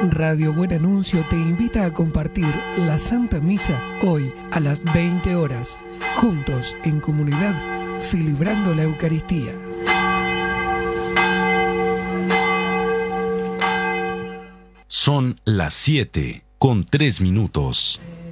Radio Buen Anuncio te invita a compartir la Santa Misa hoy a las 20 horas, juntos en comunidad, celebrando la Eucaristía. Son las 7:03.